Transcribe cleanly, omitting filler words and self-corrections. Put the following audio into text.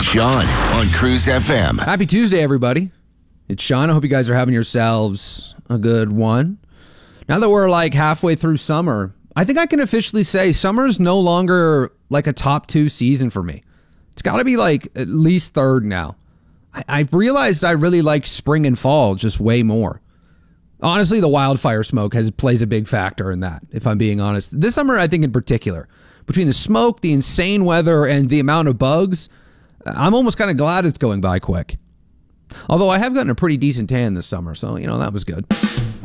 Sean on Cruise FM. Happy Tuesday, everybody. It's Sean. I hope you guys are having yourselves a good one. Now that we're like halfway through summer, I think I can officially say summer's no longer like a top 2 season for me. It's got to be like at least third now. I've realized I really like spring and fall just way more. Honestly, the wildfire smoke plays a big factor in that, if I'm being honest. This summer, I think in particular, between the smoke, the insane weather, and the amount of bugs, I'm almost kind of glad it's going by quick. Although I have gotten a pretty decent tan this summer, so, that was good.